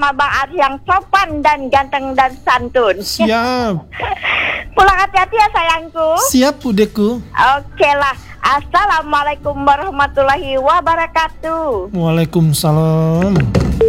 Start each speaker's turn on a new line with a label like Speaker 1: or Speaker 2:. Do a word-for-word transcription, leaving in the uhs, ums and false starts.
Speaker 1: sama Bang Ari yang sopan dan ganteng dan santun.
Speaker 2: Siap.
Speaker 1: Pulang hati-hati ya sayangku.
Speaker 2: Siap budeku.
Speaker 1: Oke lah. Assalamualaikum warahmatullahi wabarakatuh.
Speaker 2: Waalaikumsalam.